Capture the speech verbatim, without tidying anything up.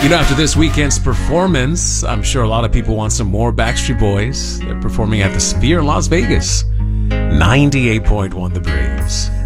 You know, after this weekend's performance, I'm sure a lot of people want some more Backstreet Boys. They're performing at the Sphere in Las Vegas. ninety-eight point one The Breeze.